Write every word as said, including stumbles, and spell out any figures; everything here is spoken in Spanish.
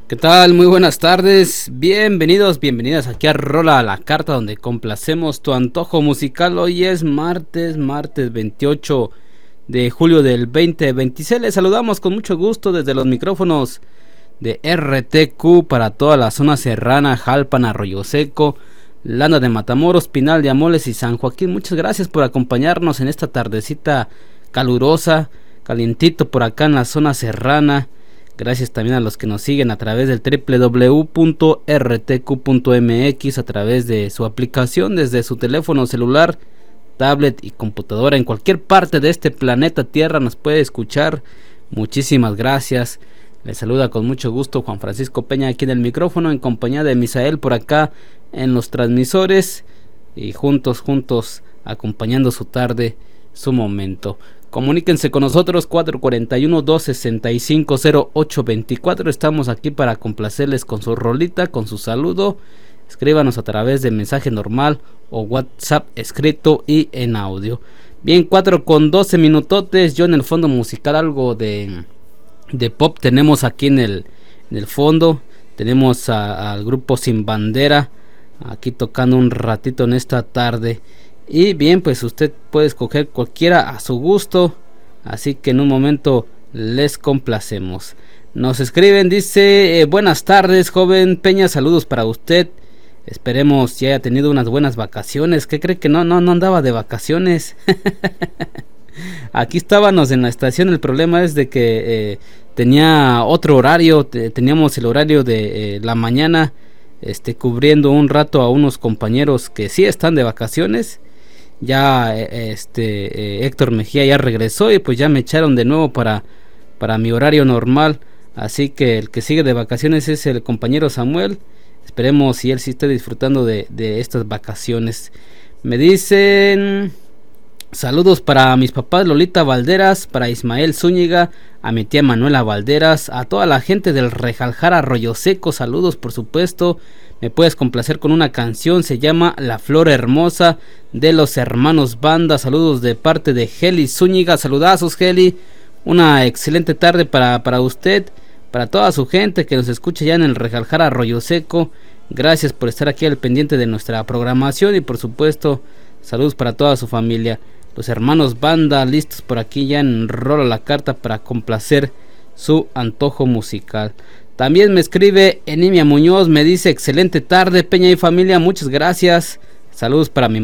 ¿Qué tal? Muy buenas tardes, bienvenidos, bienvenidas aquí a Rola a la Carta, donde complacemos tu antojo musical. Hoy es martes, martes veintiocho de julio del veinte veintiséis. Les saludamos con mucho gusto desde los micrófonos de R T Q para toda la zona serrana, Jalpan, Arroyo Seco, Landa de Matamoros, Pinal de Amoles y San Joaquín. Muchas gracias por acompañarnos en esta tardecita calurosa, calientito por acá en la zona serrana. Gracias también a los que nos siguen a través del doble u doble u doble u punto r t q punto m x, a través de su aplicación desde su teléfono celular, tablet y computadora. En cualquier parte de este planeta Tierra nos puede escuchar. Muchísimas gracias. Les saluda con mucho gusto Juan Francisco Peña aquí en el micrófono, en compañía de Misael por acá en los transmisores, y juntos, juntos, acompañando su tarde, su momento. Comuníquense con nosotros cuatro cuatro uno, dos seis cinco, cero ocho dos cuatro. Estamos aquí para complacerles con su rolita, con su saludo. Escríbanos a través de mensaje normal o WhatsApp escrito y en audio. Bien, cuatro con doce minutotes. Yo en el fondo musical algo de, de pop tenemos aquí en el, en el fondo. Tenemos a, al grupo Sin Bandera aquí tocando un ratito en esta tarde. Y bien, pues usted puede escoger cualquiera a su gusto, así que en un momento les complacemos. Nos escriben, dice, eh, buenas tardes joven Peña, saludos para usted. Esperemos que haya tenido unas buenas vacaciones. ¿Qué cree que no, no, no andaba de vacaciones? Aquí estábamos en la estación, el problema es de que eh, tenía otro horario, te, teníamos el horario de eh, la mañana, este, cubriendo un rato a unos compañeros que sí están de vacaciones. Ya este eh, Héctor Mejía ya regresó y pues ya me echaron de nuevo para, para mi horario normal. Así que el que sigue de vacaciones es el compañero Samuel. Esperemos si él sí está disfrutando de, de estas vacaciones. Me dicen saludos para mis papás Lolita Valderas, para Ismael Zúñiga, a mi tía Manuela Valderas, a toda la gente del Rejaljar Arroyo Seco. Saludos, por supuesto. Me puedes complacer con una canción, se llama La Flor Hermosa, de los Hermanos Banda. Saludos de parte de Heli Zúñiga. Saludazos, Heli. Una excelente tarde para, para usted, para toda su gente que nos escucha ya en el Rejaljar Arroyo Seco. Gracias por estar aquí al pendiente de nuestra programación y por supuesto saludos para toda su familia. Los Hermanos Banda listos por aquí ya en Rola la Carta para complacer su antojo musical. También me escribe Enimia Muñoz, me dice excelente tarde Peña y familia, muchas gracias. Saludos para mi